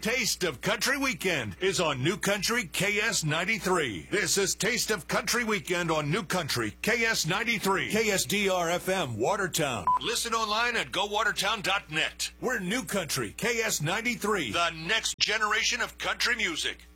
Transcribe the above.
Taste of Country Weekend is on New Country KS93. This is Taste of Country Weekend on New Country KS93. KSDR-FM, Watertown. Listen online at GoWatertown.net. We're New Country KS93, the next generation of country music.